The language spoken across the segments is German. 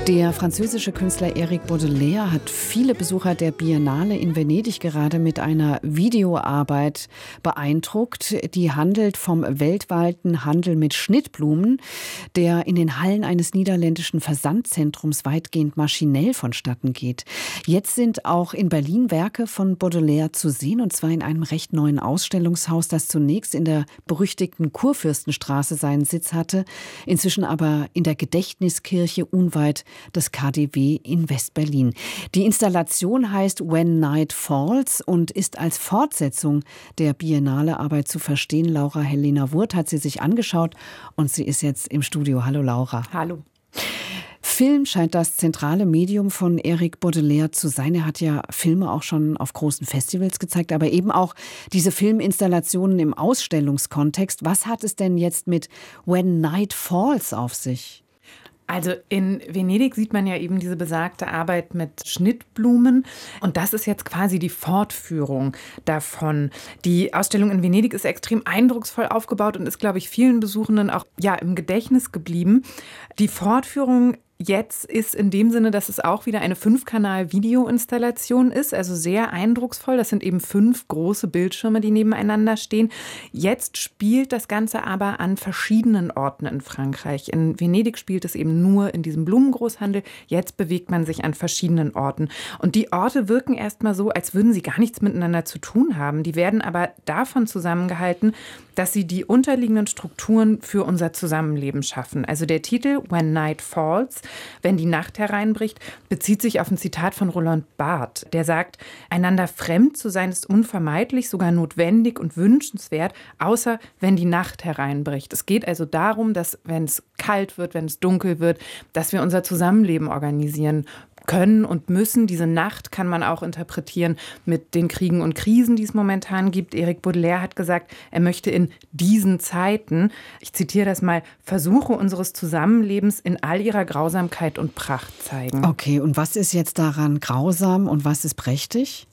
Der französische Künstler Eric Baudelaire hat viele Besucher der Biennale in Venedig gerade mit einer Videoarbeit beeindruckt. Die handelt vom weltweiten Handel mit Schnittblumen, der in den Hallen eines niederländischen Versandzentrums weitgehend maschinell vonstatten geht. Jetzt sind auch in Berlin Werke von Baudelaire zu sehen, und zwar in einem recht neuen Ausstellungshaus, das zunächst in der berüchtigten Kurfürstenstraße seinen Sitz hatte, inzwischen aber in der Gedächtniskirche unweit des KaDeWe in West-Berlin. Die Installation heißt When Night Falls und ist als Fortsetzung der Biennale-Arbeit zu verstehen. Laura Helena Wurth hat sie sich angeschaut und sie ist jetzt im Studio. Hallo Laura. Hallo. Film scheint das zentrale Medium von Eric Baudelaire zu sein. Er hat ja Filme auch schon auf großen Festivals gezeigt, aber eben auch diese Filminstallationen im Ausstellungskontext. Was hat es denn jetzt mit When Night Falls auf sich? Also in Venedig sieht man ja eben diese besagte Arbeit mit Schnittblumen und das ist jetzt quasi die Fortführung davon. Die Ausstellung in Venedig ist extrem eindrucksvoll aufgebaut und ist, glaube ich, vielen Besuchenden auch im Gedächtnis geblieben. Die Fortführung jetzt ist in dem Sinne, dass es auch wieder eine 5-Kanal-Videoinstallation ist, also sehr eindrucksvoll. Das sind eben 5 große Bildschirme, die nebeneinander stehen. Jetzt spielt das Ganze aber an verschiedenen Orten in Frankreich. In Venedig spielt es eben nur in diesem Blumengroßhandel. Jetzt bewegt man sich an verschiedenen Orten. Und die Orte wirken erstmal so, als würden sie gar nichts miteinander zu tun haben. Die werden aber davon zusammengehalten, dass sie die unterliegenden Strukturen für unser Zusammenleben schaffen. Also der Titel When Night Falls, wenn die Nacht hereinbricht, bezieht sich auf ein Zitat von Roland Barthes. Der sagt, einander fremd zu sein ist unvermeidlich, sogar notwendig und wünschenswert, außer wenn die Nacht hereinbricht. Es geht also darum, dass wenn es kalt wird, wenn es dunkel wird, dass wir unser Zusammenleben organisieren können und müssen. Diese Nacht kann man auch interpretieren mit den Kriegen und Krisen, die es momentan gibt. Eric Baudelaire hat gesagt, er möchte in diesen Zeiten, ich zitiere das mal, Versuche unseres Zusammenlebens in all ihrer Grausamkeit und Pracht zeigen. Okay, und was ist jetzt daran grausam und was ist prächtig?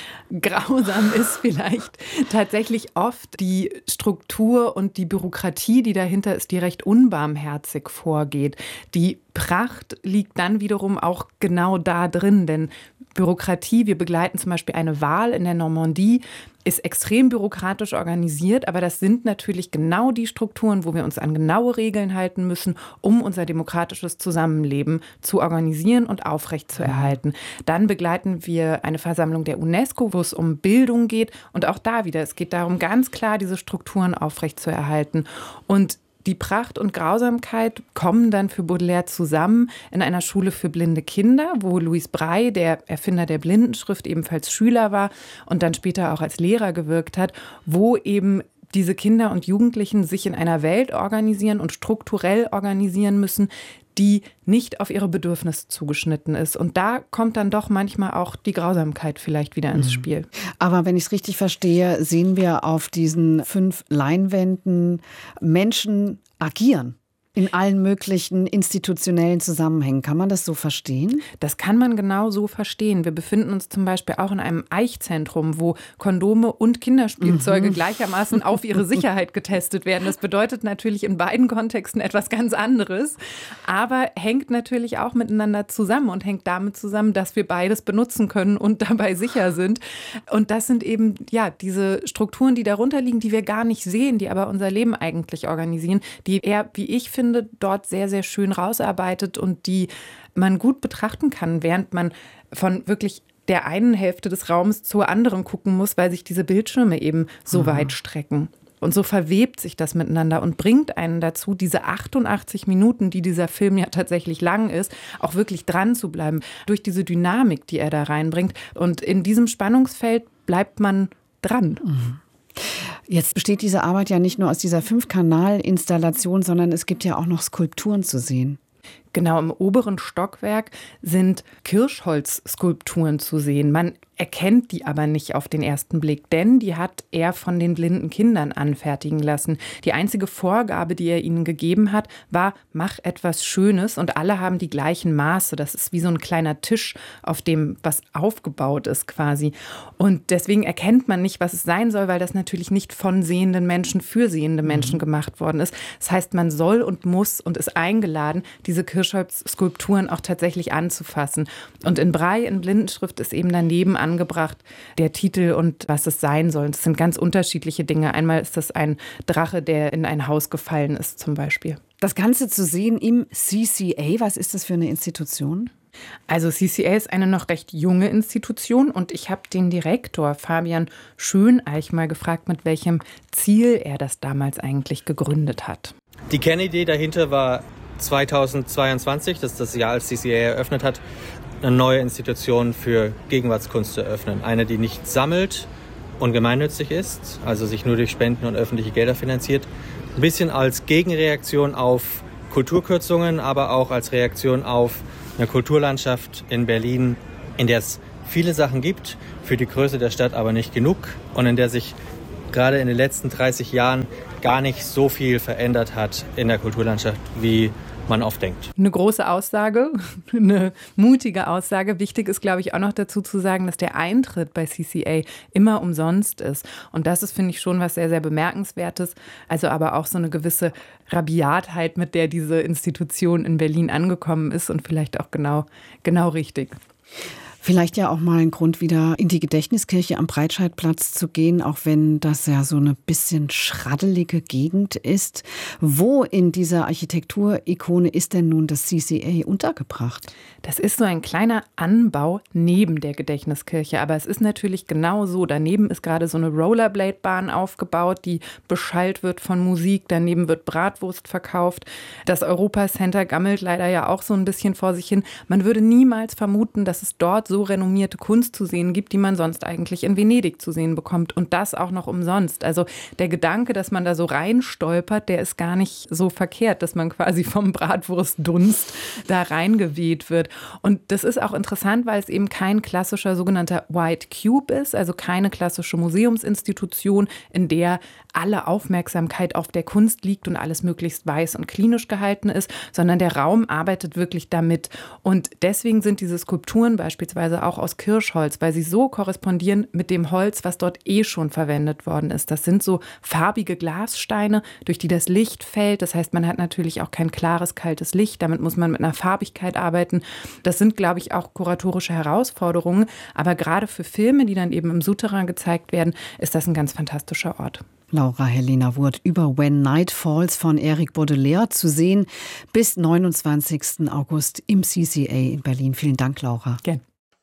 Grausam ist vielleicht tatsächlich oft die Struktur und die Bürokratie, die dahinter ist, die recht unbarmherzig vorgeht. Die Pracht liegt dann wiederum auch genau da drin, denn Bürokratie, wir begleiten zum Beispiel eine Wahl in der Normandie, ist extrem bürokratisch organisiert, aber das sind natürlich genau die Strukturen, wo wir uns an genaue Regeln halten müssen, um unser demokratisches Zusammenleben zu organisieren und aufrechtzuerhalten. Dann begleiten wir eine Versammlung der UNESCO, wo es um Bildung geht und auch da wieder, es geht darum, ganz klar diese Strukturen aufrechtzuerhalten. Und die Pracht und Grausamkeit kommen dann für Baudelaire zusammen in einer Schule für blinde Kinder, wo Louis Braille, der Erfinder der Blindenschrift, ebenfalls Schüler war und dann später auch als Lehrer gewirkt hat, wo eben diese Kinder und Jugendlichen sich in einer Welt organisieren und strukturell organisieren müssen, die nicht auf ihre Bedürfnisse zugeschnitten ist. Und da kommt dann doch manchmal auch die Grausamkeit vielleicht wieder ins Spiel. Aber wenn ich es richtig verstehe, sehen wir auf diesen 5 Leinwänden Menschen agieren. In allen möglichen institutionellen Zusammenhängen. Kann man das so verstehen? Das kann man genau so verstehen. Wir befinden uns zum Beispiel auch in einem Eichzentrum, wo Kondome und Kinderspielzeuge gleichermaßen auf ihre Sicherheit getestet werden. Das bedeutet natürlich in beiden Kontexten etwas ganz anderes, aber hängt natürlich auch miteinander zusammen und hängt damit zusammen, dass wir beides benutzen können und dabei sicher sind. Und das sind eben diese Strukturen, die darunter liegen, die wir gar nicht sehen, die aber unser Leben eigentlich organisieren, die eher, wie ich finde, dort sehr, sehr schön rausarbeitet und die man gut betrachten kann, während man von wirklich der einen Hälfte des Raums zur anderen gucken muss, weil sich diese Bildschirme eben so weit strecken. Und so verwebt sich das miteinander und bringt einen dazu, diese 88 Minuten, die dieser Film ja tatsächlich lang ist, auch wirklich dran zu bleiben, durch diese Dynamik, die er da reinbringt. Und in diesem Spannungsfeld bleibt man dran. Jetzt besteht diese Arbeit ja nicht nur aus dieser 5-Kanal-Installation, sondern es gibt ja auch noch Skulpturen zu sehen. Genau, im oberen Stockwerk sind Kirschholzskulpturen zu sehen. Man erkennt die aber nicht auf den ersten Blick, denn die hat er von den blinden Kindern anfertigen lassen. Die einzige Vorgabe, die er ihnen gegeben hat, war, mach etwas Schönes, und alle haben die gleichen Maße. Das ist wie so ein kleiner Tisch, auf dem was aufgebaut ist quasi. Und deswegen erkennt man nicht, was es sein soll, weil das natürlich nicht von sehenden Menschen für sehende Menschen gemacht worden ist. Das heißt, man soll und muss und ist eingeladen, diese Kirchholz-Skulpturen auch tatsächlich anzufassen. Und in Braille, in Blindenschrift, ist eben daneben angebracht der Titel und was es sein soll. Das sind ganz unterschiedliche Dinge. Einmal ist das ein Drache, der in ein Haus gefallen ist zum Beispiel. Das Ganze zu sehen im CCA, was ist das für eine Institution? Also CCA ist eine noch recht junge Institution und ich habe den Direktor Fabian Schöneich mal gefragt, mit welchem Ziel er das damals eigentlich gegründet hat. Die Kernidee dahinter war 2022, das ist das Jahr, als CCA eröffnet hat, eine neue Institution für Gegenwartskunst zu eröffnen. Eine, die nicht sammelt und gemeinnützig ist, also sich nur durch Spenden und öffentliche Gelder finanziert. Ein bisschen als Gegenreaktion auf Kulturkürzungen, aber auch als Reaktion auf eine Kulturlandschaft in Berlin, in der es viele Sachen gibt, für die Größe der Stadt aber nicht genug und in der sich gerade in den letzten 30 Jahren gar nicht so viel verändert hat in der Kulturlandschaft, wie man oft denkt. Eine große Aussage, eine mutige Aussage. Wichtig ist, glaube ich, auch noch dazu zu sagen, dass der Eintritt bei CCA immer umsonst ist. Und das ist, finde ich, schon was sehr, sehr Bemerkenswertes. Also aber auch so eine gewisse Rabiatheit, mit der diese Institution in Berlin angekommen ist und vielleicht auch genau richtig. Vielleicht ja auch mal ein Grund, wieder in die Gedächtniskirche am Breitscheidplatz zu gehen, auch wenn das ja so eine bisschen schraddelige Gegend ist. Wo in dieser Architekturikone ist denn nun das CCA untergebracht? Das ist so ein kleiner Anbau neben der Gedächtniskirche, aber es ist natürlich genau so. Daneben ist gerade so eine Rollerblade-Bahn aufgebaut, die beschallt wird von Musik. Daneben wird Bratwurst verkauft. Das Europa-Center gammelt leider ja auch so ein bisschen vor sich hin. Man würde niemals vermuten, dass es dort so renommierte Kunst zu sehen gibt, die man sonst eigentlich in Venedig zu sehen bekommt. Und das auch noch umsonst. Also der Gedanke, dass man da so reinstolpert, der ist gar nicht so verkehrt, dass man quasi vom Bratwurstdunst da reingeweht wird. Und das ist auch interessant, weil es eben kein klassischer sogenannter White Cube ist, also keine klassische Museumsinstitution, in der alle Aufmerksamkeit auf der Kunst liegt und alles möglichst weiß und klinisch gehalten ist, sondern der Raum arbeitet wirklich damit. Und deswegen sind diese Skulpturen beispielsweise auch aus Kirschholz, weil sie so korrespondieren mit dem Holz, was dort schon verwendet worden ist. Das sind so farbige Glassteine, durch die das Licht fällt. Das heißt, man hat natürlich auch kein klares, kaltes Licht. Damit muss man mit einer Farbigkeit arbeiten. Das sind, glaube ich, auch kuratorische Herausforderungen. Aber gerade für Filme, die dann eben im Souterrain gezeigt werden, ist das ein ganz fantastischer Ort. Laura Helena Wurth über When Night Falls von Eric Baudelaire zu sehen bis 29. August im CCA in Berlin. Vielen Dank, Laura. Gerne.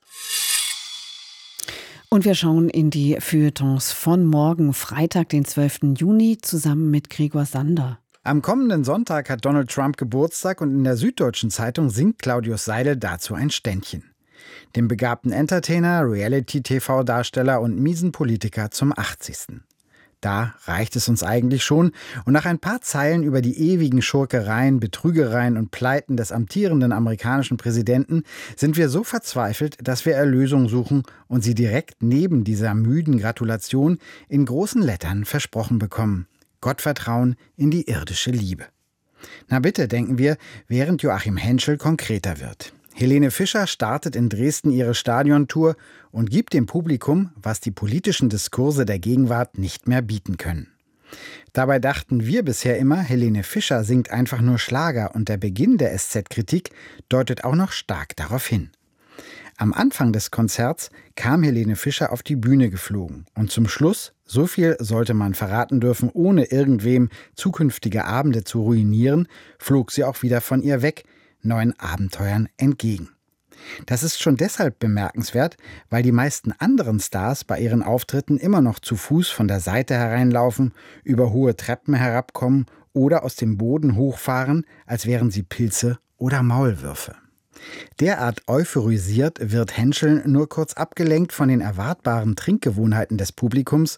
Und wir schauen in die Feuilletons von morgen, Freitag, den 12. Juni, zusammen mit Gregor Sander. Am kommenden Sonntag hat Donald Trump Geburtstag und in der Süddeutschen Zeitung singt Claudius Seidel dazu ein Ständchen. Dem begabten Entertainer, Reality-TV-Darsteller und miesen Politiker zum 80. Da reicht es uns eigentlich schon und nach ein paar Zeilen über die ewigen Schurkereien, Betrügereien und Pleiten des amtierenden amerikanischen Präsidenten sind wir so verzweifelt, dass wir Erlösung suchen und sie direkt neben dieser müden Gratulation in großen Lettern versprochen bekommen. Gottvertrauen in die irdische Liebe. Na bitte, denken wir, während Joachim Henschel konkreter wird. Helene Fischer startet in Dresden ihre Stadiontour und gibt dem Publikum, was die politischen Diskurse der Gegenwart nicht mehr bieten können. Dabei dachten wir bisher immer, Helene Fischer singt einfach nur Schlager und der Beginn der SZ-Kritik deutet auch noch stark darauf hin. Am Anfang des Konzerts kam Helene Fischer auf die Bühne geflogen und zum Schluss, so viel sollte man verraten dürfen, ohne irgendwem zukünftige Abende zu ruinieren, flog sie auch wieder von ihr weg, neuen Abenteuern entgegen. Das ist schon deshalb bemerkenswert, weil die meisten anderen Stars bei ihren Auftritten immer noch zu Fuß von der Seite hereinlaufen, über hohe Treppen herabkommen oder aus dem Boden hochfahren, als wären sie Pilze oder Maulwürfe. Derart euphorisiert wird Henschel nur kurz abgelenkt von den erwartbaren Trinkgewohnheiten des Publikums,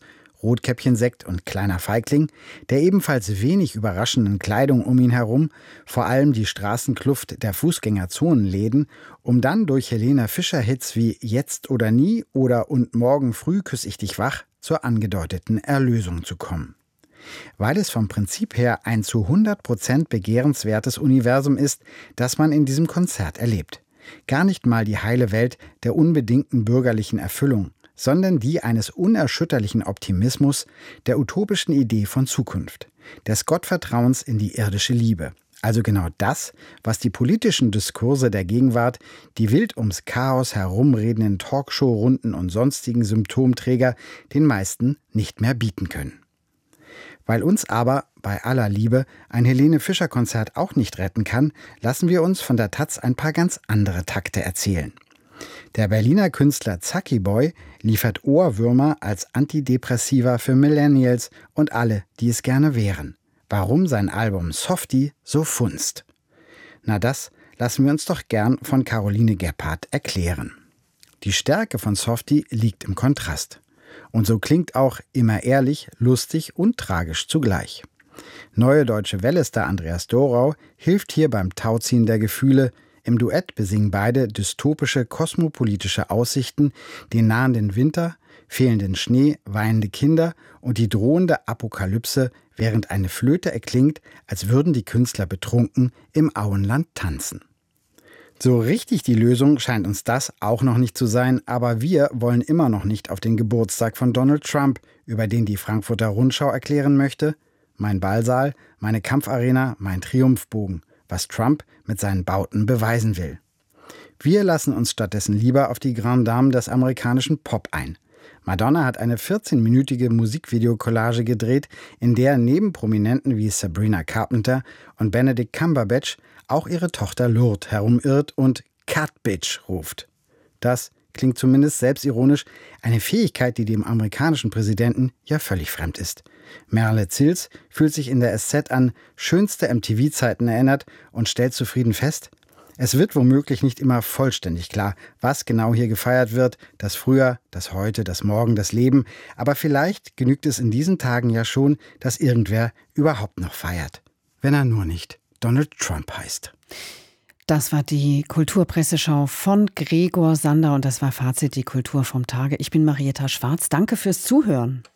Rotkäppchensekt und kleiner Feigling, der ebenfalls wenig überraschenden Kleidung um ihn herum, vor allem die Straßenkluft der Fußgängerzonenläden, um dann durch Helene Fischer-Hits wie Jetzt oder nie oder Und morgen früh küss ich dich wach zur angedeuteten Erlösung zu kommen. Weil es vom Prinzip her ein zu 100% begehrenswertes Universum ist, das man in diesem Konzert erlebt. Gar nicht mal die heile Welt der unbedingten bürgerlichen Erfüllung, sondern die eines unerschütterlichen Optimismus, der utopischen Idee von Zukunft, des Gottvertrauens in die irdische Liebe. Also genau das, was die politischen Diskurse der Gegenwart, die wild ums Chaos herumredenden Talkshow-Runden und sonstigen Symptomträger den meisten nicht mehr bieten können. Weil uns aber, bei aller Liebe, ein Helene-Fischer-Konzert auch nicht retten kann, lassen wir uns von der taz ein paar ganz andere Takte erzählen. Der Berliner Künstler Zacki Boy liefert Ohrwürmer als Antidepressiva für Millennials und alle, die es gerne wären. Warum sein Album Softie so funzt? Na, das lassen wir uns doch gern von Caroline Gebhardt erklären. Die Stärke von Softie liegt im Kontrast. Und so klingt auch immer ehrlich, lustig und tragisch zugleich. Neue Deutsche Welle-Star Andreas Dorau hilft hier beim Tauziehen der Gefühle. Im Duett besingen beide dystopische kosmopolitische Aussichten, den nahenden Winter, fehlenden Schnee, weinende Kinder und die drohende Apokalypse, während eine Flöte erklingt, als würden die Künstler betrunken im Auenland tanzen. So richtig die Lösung scheint uns das auch noch nicht zu sein, aber wir wollen immer noch nicht auf den Geburtstag von Donald Trump, über den die Frankfurter Rundschau erklären möchte: Mein Ballsaal, meine Kampfarena, mein Triumphbogen, was Trump mit seinen Bauten beweisen will. Wir lassen uns stattdessen lieber auf die Grande Dame des amerikanischen Pop ein. Madonna hat eine 14-minütige Musikvideocollage gedreht, in der neben Prominenten wie Sabrina Carpenter und Benedict Cumberbatch auch ihre Tochter Lourdes herumirrt und „Cat Bitch" ruft. Das klingt zumindest selbstironisch, eine Fähigkeit, die dem amerikanischen Präsidenten ja völlig fremd ist. Merle Zils fühlt sich in der SZ an schönste MTV-Zeiten erinnert und stellt zufrieden fest: Es wird womöglich nicht immer vollständig klar, was genau hier gefeiert wird, das Früher, das Heute, das Morgen, das Leben, aber vielleicht genügt es in diesen Tagen ja schon, dass irgendwer überhaupt noch feiert. Wenn er nur nicht Donald Trump heißt. Das war die Kulturpresseschau von Gregor Sander und das war Fazit, die Kultur vom Tage. Ich bin Marietta Schwarz. Danke fürs Zuhören.